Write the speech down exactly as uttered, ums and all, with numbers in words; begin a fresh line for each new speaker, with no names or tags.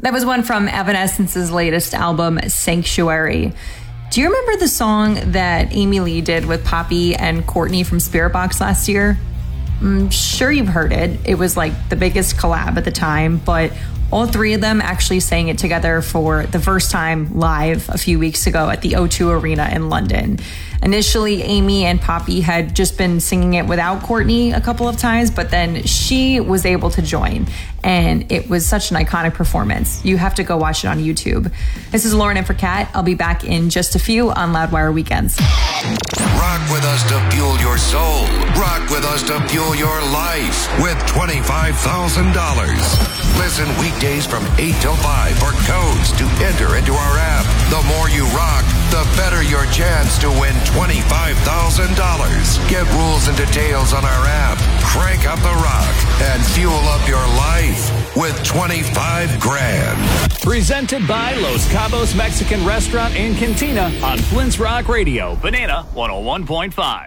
That was one from Evanescence's latest album, Sanctuary. Do you remember the song that Amy Lee did with Poppy and Courtney from Spirit Box last year? I'm sure you've heard it. It was like the biggest collab at the time, but all three of them actually sang it together for the first time live a few weeks ago at the O two Arena in London. Initially, Amy and Poppy had just been singing it without Courtney a couple of times, but then she was able to join, and it was such an iconic performance. You have to go watch it on YouTube. This is Lauren in for Kat. I'll be back in just a few on Loudwire Weekends.
Rock with us to fuel your soul. Rock with us to fuel your life with twenty-five thousand dollars. Listen weekdays from eight till five for codes to enter into our app. The more you rock, the better your chance to win twenty-five thousand dollars. Get rules and details on our app. Crank up the rock and fuel up your life with twenty-five grand.
Presented by Los Cabos Mexican Restaurant and Cantina on Flint's Rock Radio, Banana one oh one point five.